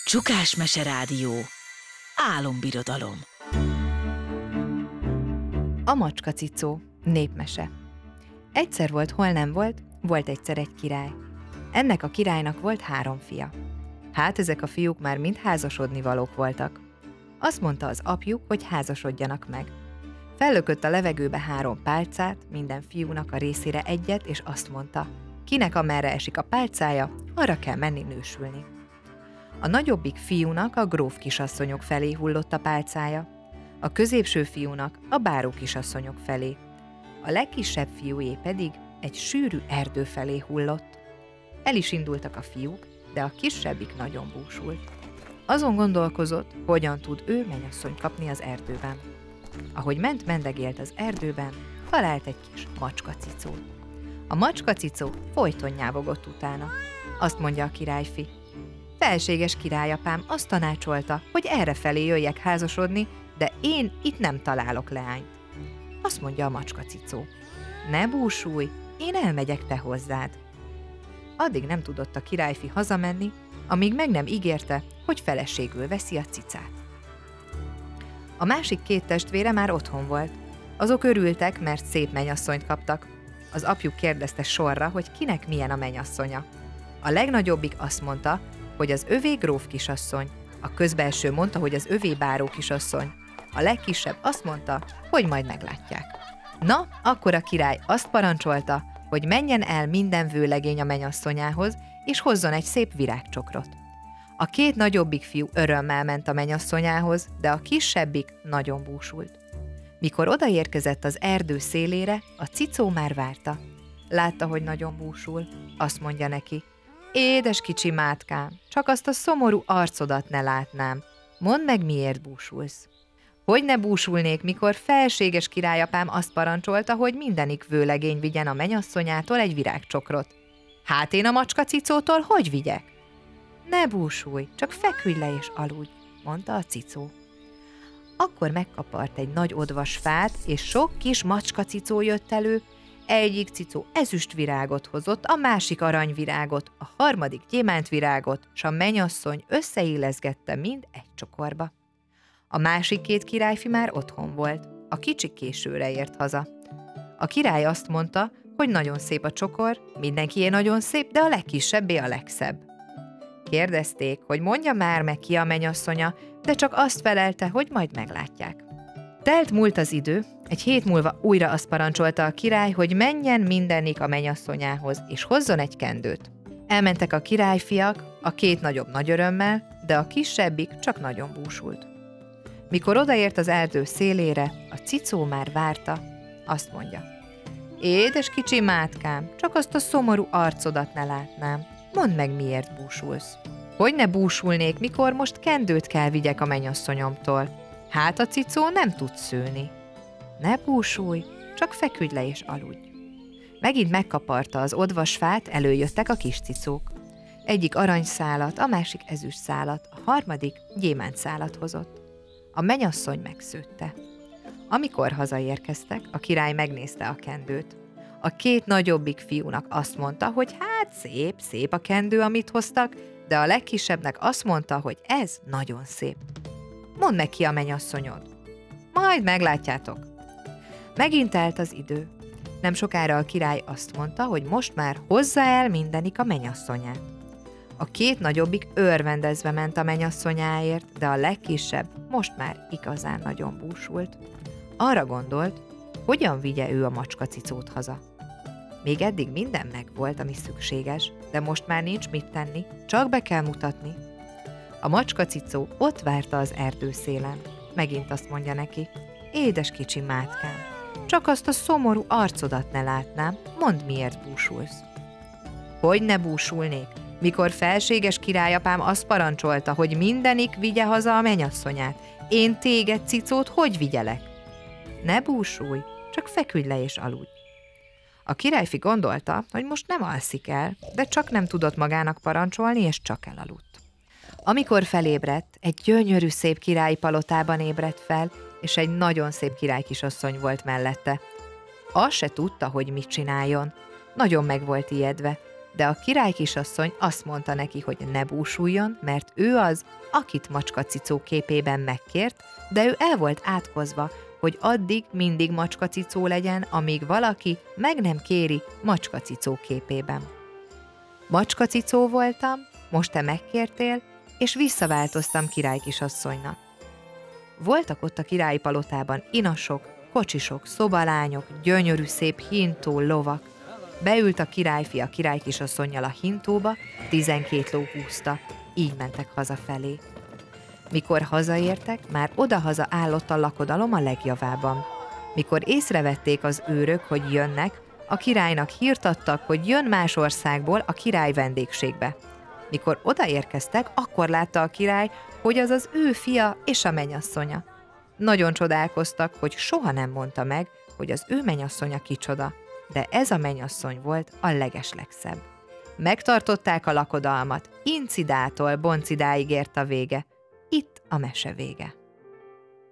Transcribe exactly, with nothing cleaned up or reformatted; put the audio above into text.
Csukásmese Rádió. Álombirodalom. A macskacicó. Népmese. Egyszer volt, hol nem volt, volt egyszer egy király. Ennek a királynak volt három fia. Hát ezek a fiúk már mind házasodni valók voltak. Azt mondta az apjuk, hogy házasodjanak meg. Fellökött a levegőbe három pálcát, minden fiúnak a részére egyet, és azt mondta, kinek amerre esik a pálcája, arra kell menni nősülni. A nagyobbik fiúnak a gróf kisasszonyok felé hullott a pálcája, a középső fiúnak a báró kisasszonyok felé, a legkisebb fiúé pedig egy sűrű erdő felé hullott. El is indultak a fiúk, de a kisebbik nagyon búsult. Azon gondolkozott, hogyan tud ő mennyasszonyt kapni az erdőben. Ahogy ment mendegélt az erdőben, talált egy kis macskacicót. A macskacicó folyton nyávogott utána. Azt mondja a királyfi, felséges királyapám azt tanácsolta, hogy errefelé jöjjek házasodni, de én itt nem találok leányt. Azt mondja a macskacicó, ne búsulj, én elmegyek te hozzád. Addig nem tudott a királyfi hazamenni, amíg meg nem ígérte, hogy feleségül veszi a cicát. A másik két testvére már otthon volt. Azok örültek, mert szép mennyasszonyt kaptak. Az apjuk kérdezte sorra, hogy kinek milyen a mennyasszonya. A legnagyobbik azt mondta, hogy az övé gróf kisasszony, a közbelső mondta, hogy az övé báró kisasszony, a legkisebb azt mondta, hogy majd meglátják. Na, akkor a király azt parancsolta, hogy menjen el minden vőlegény a mennyasszonyához, és hozzon egy szép virágcsokrot. A két nagyobbik fiú örömmel ment a mennyasszonyához, de a kisebbik nagyon búsult. Mikor odaérkezett az erdő szélére, a cicó már várta. Látta, hogy nagyon búsul. Azt mondja neki, édes kicsi mátkám, csak azt a szomorú arcodat ne látnám. Mondd meg, miért búsulsz. Hogy ne búsulnék, mikor felséges királyapám azt parancsolta, hogy mindenik vőlegény vigyen a mennyasszonyától egy virágcsokrot. Hát én a macskacicótól hogy vigyek? Ne búsulj, csak feküdj le és aludj, mondta a cicó. Akkor megkapart egy nagy odvas fát, és sok kis macskacicó jött elő. Egyik cicó ezüstvirágot hozott, a másik aranyvirágot, a harmadik gyémántvirágot, s a mennyasszony összeilleszgette mind egy csokorba. A másik két királyfi már otthon volt, a kicsi későre ért haza. A király azt mondta, hogy nagyon szép a csokor, mindenkié nagyon szép, de a legkisebbé a legszebb. Kérdezték, hogy mondja már meg ki a mennyasszonya, de csak azt felelte, hogy majd meglátják. Telt múlt az idő, egy hét múlva újra azt parancsolta a király, hogy menjen mindenik a mennyasszonyához, és hozzon egy kendőt. Elmentek a királyfiak, a két nagyobb nagy örömmel, de a kisebbik csak nagyon búsult. Mikor odaért az erdő szélére, a cicó már várta, azt mondja, édes kicsi mátkám, csak azt a szomorú arcodat ne látnám. Mondd meg, miért búsulsz. Hogy ne búsulnék, mikor most kendőt kell vigyek a mennyasszonyomtól. Hát a cicó nem tud szülni. Ne búsulj, csak feküdj le és aludj. Megint megkaparta az odvas fát, előjöttek a kis cicók. Egyik aranyszálat, a másik ezüstszálat, a harmadik gyémántszálat hozott. A mennyasszony megszőtte. Amikor hazaérkeztek, a király megnézte a kendőt. A két nagyobbik fiúnak azt mondta, hogy hát szép, szép a kendő, amit hoztak, de a legkisebbnek azt mondta, hogy ez nagyon szép. Mondd meg ki a mennyasszonyod. Majd meglátjátok. Megint telt az idő. Nem sokára a király azt mondta, hogy most már hozza el mindenik a mennyasszonyát. A két nagyobbik örvendezve ment a mennyasszonyáért, de a legkisebb most már igazán nagyon búsult. Arra gondolt, hogyan vigye ő a macskacicót haza. Még eddig minden megvolt, ami szükséges, de most már nincs mit tenni, csak be kell mutatni. A macskacicó ott várta az erdő szélen. Megint azt mondja neki, édes kicsi mátkám, csak azt a szomorú arcodat ne látnám, mondd, miért búsulsz. Hogy ne búsulnék, mikor felséges királyapám azt parancsolta, hogy mindenik vigye haza a mennyasszonyát. Én téged, cicót, hogy vigyelek? Ne búsulj, csak feküdj le és aludj. A királyfi gondolta, hogy most nem alszik el, de csak nem tudott magának parancsolni, és csak elaludt. Amikor felébredt, egy gyönyörű szép királyi palotában ébredt fel, és egy nagyon szép királykisasszony volt mellette. Azt se tudta, hogy mit csináljon. Nagyon meg volt ijedve. de a király kisasszony azt mondta neki, hogy ne búsuljon, mert ő az, akit Macskacicó képében megkért, de ő el volt átkozva, hogy addig mindig Macskacicó legyen, amíg valaki meg nem kéri Macskacicó képében. Macskacicó voltam, most te megkértél, és visszaváltoztam királykisasszonynak. Voltak ott a királyi palotában inasok, kocsisok, szobalányok, gyönyörű szép hintó lovak. Beült a királyfi a királykisasszonnyal a hintóba, tizenkét ló húzta, így mentek hazafelé. Mikor hazaértek, már odahaza állott a lakodalom a legjavában. Mikor észrevették az őrök, hogy jönnek, a királynak hírt adtak, hogy jön más országból a király vendégségbe. Mikor odaérkeztek, akkor látta a király, hogy az az ő fia és a menyasszonya. Nagyon csodálkoztak, hogy soha nem mondta meg, hogy az ő menyasszonya kicsoda, de ez a menyasszony volt a legeslegszebb. Megtartották a lakodalmat, incidától boncidáig ért a vége. Itt a mese vége.